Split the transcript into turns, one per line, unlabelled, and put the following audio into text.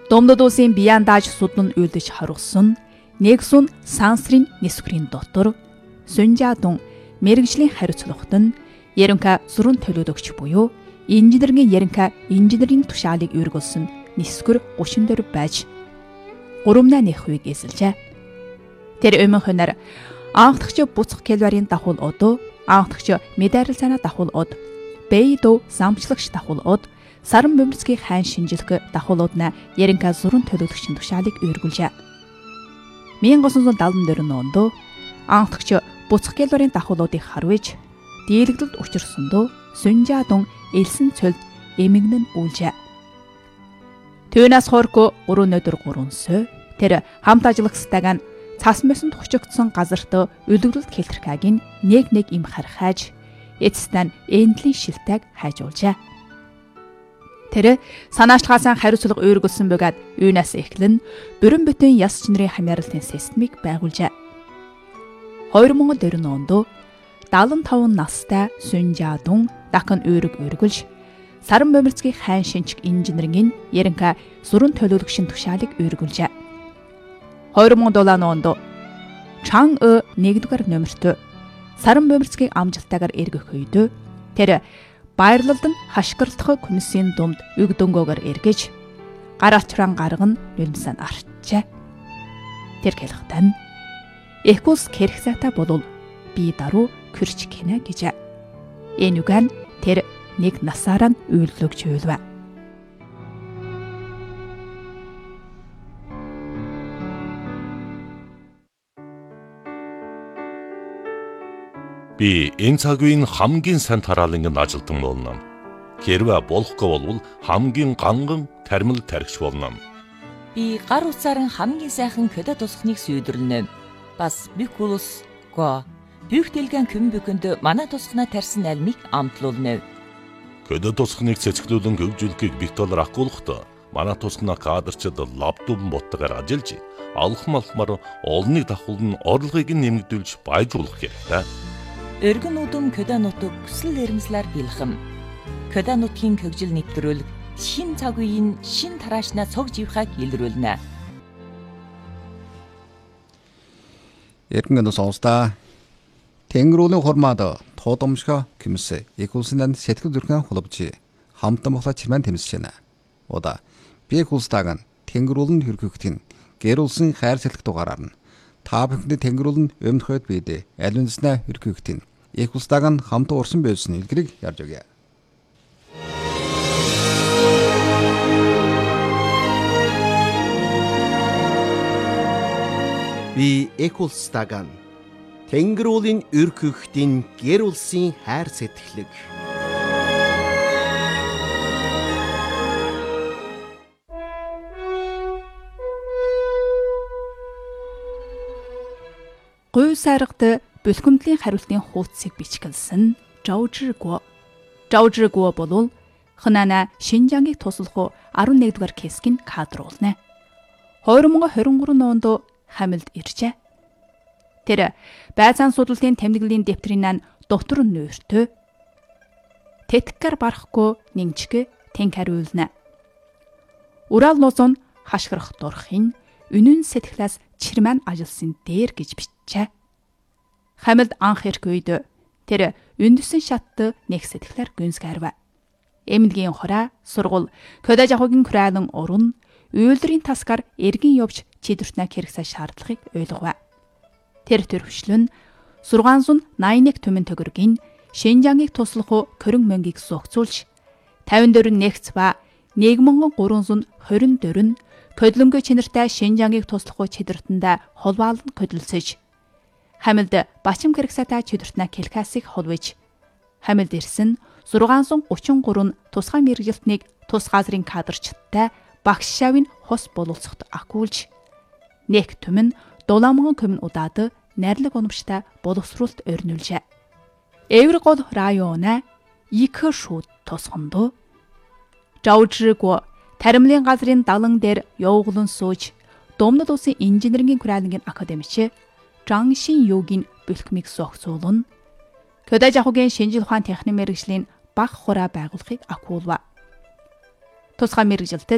Домдод улсын Бияандааж судлан үйлдэж харуулсан Нэгсүн сансрын нисвэрийн дотор Сүнжаадун мэрэгжлийн хариуцлагт нь Ерөнхий зурун төлөөлөгч буюу инженерийн Ерөнхий инженерийн тушаалыг өргүүлсэн нисгэр 34 байж 3.1% эсэлжээ. Тэр өмнө хоноор анхдагч буцах калорийн давхул од, анхдагч медарилцаана давхул од, бэйдо самчлагч давхул од, саран бөмбөрцгийн хайн шинжилгээ давхулуудна Ерөнхий зурун төлөөлөгчийн тушаалыг өргүүлжээ. 1974 онд анхдагч буцах калорийн давхулуудыг харуулж дийлэгдэлд учирсондоо Сүнжаадун элсэн цөлд эмгэнэн үлжээ. Түүнээс хорко 3 өдөр 3 сая тэр хамт ажиллагчтайг нь цас мэсэнд хучигдсан газарт өлөгдөлт хэлтэрхайг нь нэг им харахаж эцэстэн эндлийн шилтэйг хайжуулжээ. Тэр санаачлагаасан хариуцлага өөргөлсөн бөгөөд юунаас эхлэн бүрэн бүтэн яс чинрийн хамааралтын системийг байгуулжээ. 2004 онд 75 настай Сүнжаадун дахин өөрөг өргөлж саран бөмбөрцгийн хайн шинжих инженерийн Ерөнхий зурун төлөөлөгчийн тушаалыг өргүүлжээ. 2007 онд Чанг 1-р номерт саран бөмбөрцгийн амжилттайгаар эргэх үед тэр баярлалд нь хашгиралдах комиссийн дунд өгдөнгөөр эргэж гар ачран гарган нулимсаа арчжээ. Тэр хэлэхдээ Экус кэрхсата болол би даруу кэрч кэнэ гэж. Энэ үгэн тэр нэг насаараа үйлдэлж байлаа.
Би энэ цаг үеийн хамгийн сайн тараалангийн ажилтан болно. Хэрвээ болохгүй бол хамгийн ганган тармил тархич болно.
Би гар утсаар хамгийн сайхан көдө тусахныг сүйдэрлэнэ. Бас бикулус го бүх дэлгэн көмбөкөнд манай тусахна тарьсан альмыг амтлуулна.
Көдө тусахныг цэцгэлүүлэн хөгжүүлэхийг битолор акуулахта манай тусахна кадрчид лаптоп боттогоор ажиллаж алхмалхмаар олныг давхулн орлогыг нэмэгдүүлж баяжуулах хэрэгтэй.
Өргөн үдэм көдө нутаг хүсэл эрмэлзлэр бэлхэм. Көдө нутгийн хөгжил нэвтрүүлэг шин цаг үеийн шин тараашнаа цог живхаг илрүүлнэ.
Эргэн сонсдаа Тэнгэрүүлийн хурмаад тоодомшго кимс экулсэнэн сэтгэл зүрхэн хулбжи хамтан бохла чимэн тэмсэж байна. Ода би экулстаган Тэнгэрүүлэн хөргөгдөн гэрүүлсэн хайр сэлэх дугаараар нь та бүхэнд Тэнгэрүүлэн өмнөхөд бидээ аль үндэснэ хөргөгдөн экулстаган хамтан урсан байсан илгэрийг ярьж өгье.
Би экулстаган Тэнгэрүүлийн өргөгдөн гэр улсын хайр сэтгэлэг.
Гуй сайрагт бэлгэмдлийн хариултын хуудсыг бичгэлсэн Жаужиргуо. Жаужиргуо бол ханана Шинжангийг туслах 11-р кескийн кадр болно. 2023 онд Хамилд иржээ. Тэр байцаан судалтын тэмдэглэлийн дэвтрийн дотор нөөртөө тэтгэр барахгүй нэгчгэ тэнк хариулна. Урал нозон хашгирах дурхын үнэн сэтгэлээс чирмэн ажилсан дээр гэж бичжээ. Хамилд анх ирэх үед тэр үндэсэн шатт нэг сэтгэлээр гүнзгээрвэ. Эмнэлгийн хораа сургууль көдөж ахуйн күрэлэн уран үйлдвэрийн тасгаар эргэн явж чидвэртнэ хэрэгсэ шаардлагыг ойлгов. Тэр төрөвчлөн 681 түмэн төгрөгийн Шинжангийг туслах көрөн мөнгийг зохицуулж 54 нэгц ба 1324 көдлөнгөө чинэртэй Шинжангийг туслах чидвэртэндээ холбоолон көдлөлсөж Хамилд бачим хэрэгсэтэй чидвэртнэ келкасыг холвож Хамилд ирсэн 633 тусгай мэрэгжилтнийг тус газрын кадрчтай багш шавын хос боловсоход акуулж нэг түмэн дуламган көмн удаад найрлаг уламжтай боловсруулалт өрнүүлжээ. Эвэргол района Икэ шууд тосгондоо Жаужиргуо таримлын газрын далан дээр явуулан сууж Домнод улсын инженерийн күрэлэнгийн академич Жангшин Югийн бэлтгэмийг зохицуулна. Көдөж ахуйн шинжил ухаан техник мэргэжлийн баг хураа байгуулахыг акуулва. Тусгай мэргэжилтэд